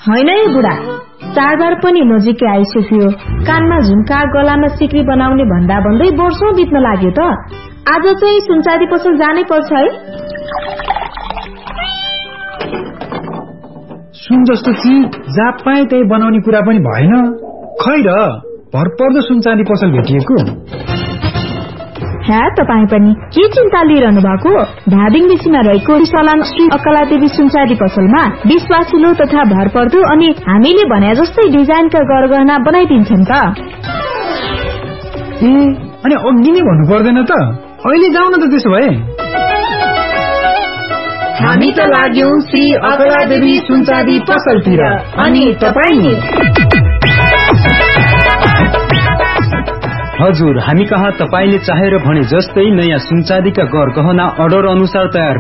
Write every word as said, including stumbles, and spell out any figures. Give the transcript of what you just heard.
होइन है बुढा, चाडबाड पनि नजिकै आइसक्यो। कानमा झुम्का, गलामा सिक्री बनाउने भन्दा भन्दै वर्षौं बित्न लाग्यो त। आज चाहिँ सुनचाँदी पसल जानै पर्छ है। सुन जस्तो चिज जहाँ पाए त्यही बनाउने कुरा पनि भएन। खै र भरपर्दो सुनचाँदी पसल भेटिएको। हे तपाईँ पनि के चिन्ता लिइरहनु भएको? धादिङ बेसीमा रहेको सलाम श्री अकलादेवी सुनचाँदी पसलमा विश्वासिलो तथा भरपर्दो अनि हामीले भने जस्तै डिजाइनका गरगहना बनाइदिन्छन् त। ए अनि अघि नै भन्नु पर्दैन त? अहिले जाउँ न त त्यसो भए। हामी त लाग्यौं श्री अकलादेवी सुनचाँदी पसलतिर, अनि तपाईँ? हजुर, हामी कहाँ तपाईले चाहेर भने जस्तै नयाँ सुनचाँदीका गरगहना अर्डर अनुसार तयार